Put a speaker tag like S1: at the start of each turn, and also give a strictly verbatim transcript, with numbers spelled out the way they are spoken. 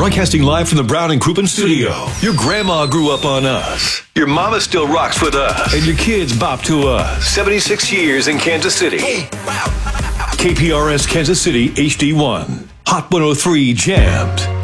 S1: Broadcasting live from the Brown and Crouppen studio. Your grandma grew up on us. Your mama still rocks with us. And your kids bop to us. seventy-six years in Kansas City. K P R S Kansas City H D one. Hot one oh three Jams.